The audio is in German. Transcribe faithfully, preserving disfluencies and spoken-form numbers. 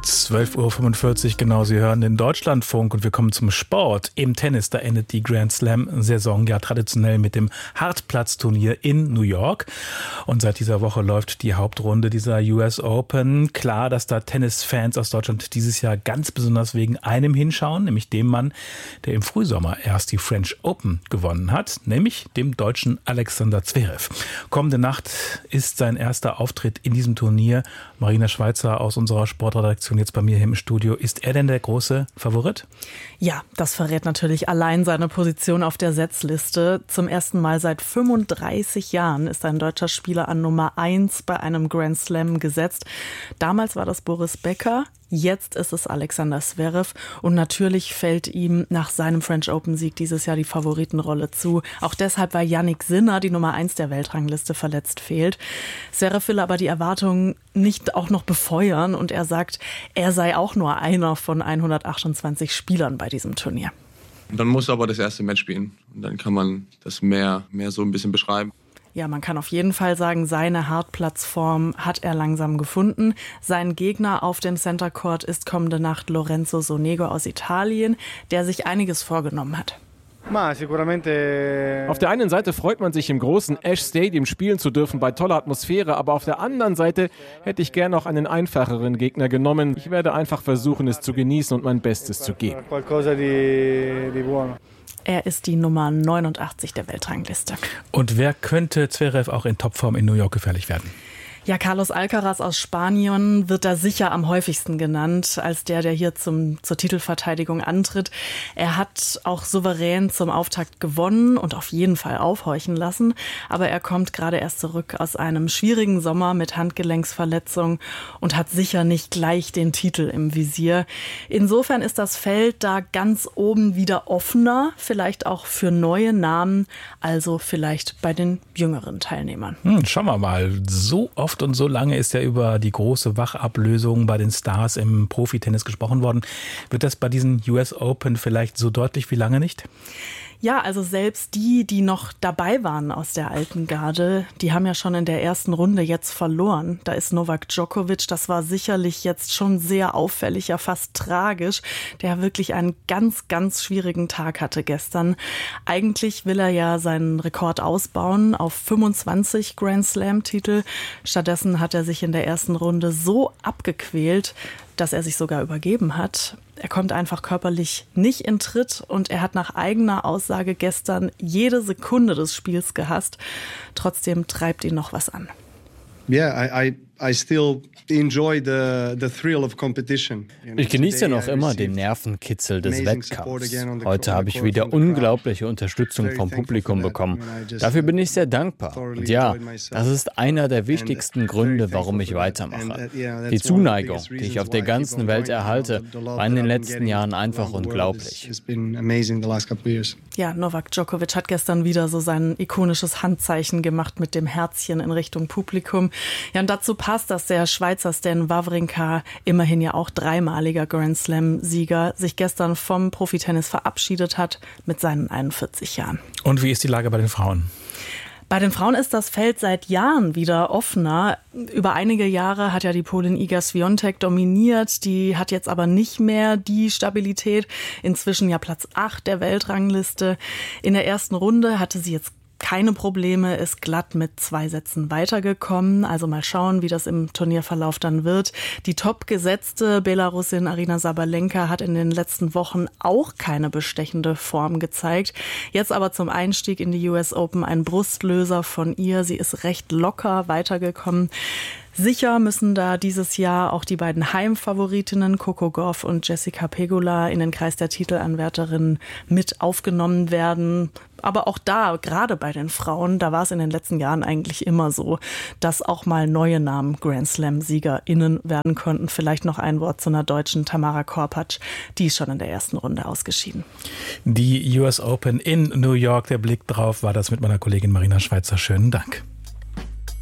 zwölf Uhr fünfundvierzig, genau, Sie hören den Deutschlandfunk und wir kommen zum Sport. Im Tennis, da endet die Grand Slam-Saison ja traditionell mit dem Hartplatz-Turnier in New York. Und seit dieser Woche läuft die Hauptrunde dieser U S Open. Klar, dass da Tennisfans aus Deutschland dieses Jahr ganz besonders wegen einem hinschauen, nämlich dem Mann, der im Frühsommer erst die French Open gewonnen hat, nämlich dem Deutschen Alexander Zverev. Kommende Nacht ist sein erster Auftritt in diesem Turnier. Marina Schweizer aus unserer Sportredaktion jetzt bei mir hier im Studio. Ist er denn der große Favorit? Ja, das verrät natürlich allein seine Position auf der Setzliste. Zum ersten Mal seit fünfunddreißig Jahren ist ein deutscher Spieler an Nummer eins bei einem Grand Slam gesetzt. Damals war das Boris Becker. Jetzt ist es Alexander Zverev und natürlich fällt ihm nach seinem French Open-Sieg dieses Jahr die Favoritenrolle zu. Auch deshalb, weil Jannik Sinner, die Nummer eins der Weltrangliste, verletzt fehlt. Zverev will aber die Erwartungen nicht auch noch befeuern und er sagt, er sei auch nur einer von hundertachtundzwanzig Spielern bei diesem Turnier. Dann muss er aber das erste Match spielen und dann kann man das mehr, mehr so ein bisschen beschreiben. Ja, man kann auf jeden Fall sagen, seine Hartplatzform hat er langsam gefunden. Sein Gegner auf dem Center Court ist kommende Nacht Lorenzo Sonego aus Italien, der sich einiges vorgenommen hat. Auf der einen Seite freut man sich, im großen Ash Stadium spielen zu dürfen bei toller Atmosphäre, aber auf der anderen Seite hätte ich gern noch einen einfacheren Gegner genommen. Ich werde einfach versuchen, es zu genießen und mein Bestes zu geben. Er ist die Nummer neunundachtzig der Weltrangliste. Und wer könnte Zverev auch in Topform in New York gefährlich werden? Ja, Carlos Alcaraz aus Spanien wird da sicher am häufigsten genannt, als der, der hier zum, zur Titelverteidigung antritt. Er hat auch souverän zum Auftakt gewonnen und auf jeden Fall aufhorchen lassen. Aber er kommt gerade erst zurück aus einem schwierigen Sommer mit Handgelenksverletzung und hat sicher nicht gleich den Titel im Visier. Insofern ist das Feld da ganz oben wieder offener, vielleicht auch für neue Namen, also vielleicht bei den jüngeren Teilnehmern. Hm, schauen wir mal, so oft und so lange ist ja über die große Wachablösung bei den Stars im Profitennis gesprochen worden. Wird das bei diesen U S Open vielleicht so deutlich wie lange nicht? Ja, also selbst die, die noch dabei waren aus der alten Garde, die haben ja schon in der ersten Runde jetzt verloren. Da ist Novak Djokovic, das war sicherlich jetzt schon sehr auffällig, ja fast tragisch, der wirklich einen ganz, ganz schwierigen Tag hatte gestern. Eigentlich will er ja seinen Rekord ausbauen auf fünfundzwanzig Grand Slam-Titel. Stattdessen hat er sich in der ersten Runde so abgequält, dass er sich sogar übergeben hat. Er kommt einfach körperlich nicht in Tritt und er hat nach eigener Aussage gestern jede Sekunde des Spiels gehasst. Trotzdem treibt ihn noch was an. Yeah, I, I, I still enjoy the, the thrill of competition. Ich genieße ja noch immer den Nervenkitzel des Wettkampfs. Heute habe ich wieder unglaubliche Unterstützung vom Publikum bekommen. Dafür bin ich sehr dankbar. Und ja, das ist einer der wichtigsten Gründe, warum ich weitermache. Die Zuneigung, die ich auf der ganzen Welt erhalte, war in den letzten Jahren einfach unglaublich. Ja, Novak Djokovic hat gestern wieder so sein ikonisches Handzeichen gemacht mit dem Herzchen in Richtung Publikum. Ja, und dazu passt, dass der Schweizer Stan Wawrinka, immerhin ja auch dreimaliger Grand Slam-Sieger, sich gestern vom Profitennis verabschiedet hat mit seinen einundvierzig Jahren. Und wie ist die Lage bei den Frauen? Bei den Frauen ist das Feld seit Jahren wieder offener. Über einige Jahre hat ja die Polin Iga Swiatek dominiert. Die hat jetzt aber nicht mehr die Stabilität. Inzwischen ja Platz acht der Weltrangliste. In der ersten Runde hatte sie jetzt keine Probleme, ist glatt mit zwei Sätzen weitergekommen. Also mal schauen, wie das im Turnierverlauf dann wird. Die topgesetzte Belarusin Aryna Sabalenka hat in den letzten Wochen auch keine bestechende Form gezeigt. Jetzt aber zum Einstieg in die U S Open ein Brustlöser von ihr. Sie ist recht locker weitergekommen. Sicher müssen da dieses Jahr auch die beiden Heimfavoritinnen Coco Gauff und Jessica Pegula in den Kreis der Titelanwärterinnen mit aufgenommen werden. Aber auch da, gerade bei den Frauen, da war es in den letzten Jahren eigentlich immer so, dass auch mal neue Namen Grand Slam-SiegerInnen werden konnten. Vielleicht noch ein Wort zu einer Deutschen, Tamara Korpatsch, die ist schon in der ersten Runde ausgeschieden. Die U S Open in New York, der Blick drauf war das mit meiner Kollegin Marina Schweizer. Schönen Dank.